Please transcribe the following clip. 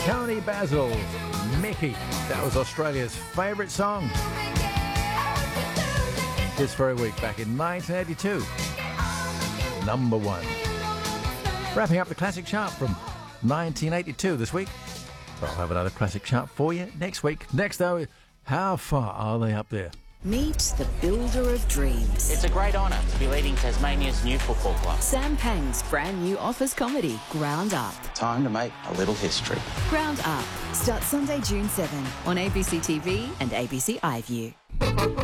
Tony Basil, Mickey. That was Australia's favourite song this very week, back in 1982. Number 1. Wrapping up the classic chart from 1982 this week. I'll have another classic chart for you next week. Next, though, how far are they up there? Meet the builder of dreams. It's a great honour to be leading Tasmania's new football club. Sam Pang's brand new office comedy, Ground Up. Time to make a little history. Ground Up starts Sunday, June 7 on ABC TV and ABC iView.